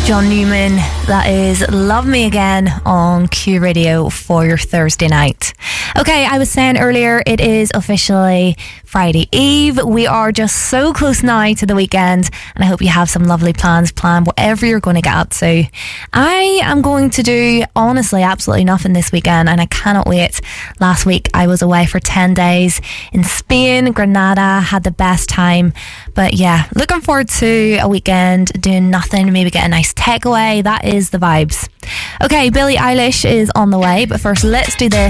John Newman, that is Love Me Again on Q Radio for your Thursday night. Okay, I was saying earlier, it is officially Friday Eve. We are just so close now to the weekend, and I hope you have some lovely plans planned, whatever you're going to get up to. I am going to do, honestly, absolutely nothing this weekend, and I cannot wait. Last week, I was away for 10 days in Spain, Granada, had the best time. But yeah, looking forward to a weekend doing nothing, maybe get a nice takeaway. That is the vibes. Okay, Billie Eilish is on the way, but first let's do this.